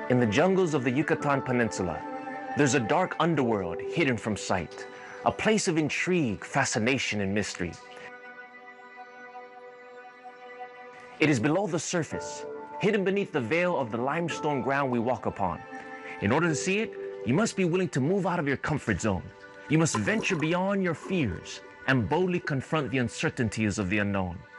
In the jungles of the Yucatan Peninsula, there's a dark underworld hidden from sight, a place of intrigue, fascination, and mystery. It is below the surface, hidden beneath the veil of the limestone ground we walk upon. In order to see it, you must be willing to move out of your comfort zone. You must venture beyond your fears and boldly confront the uncertainties of the unknown.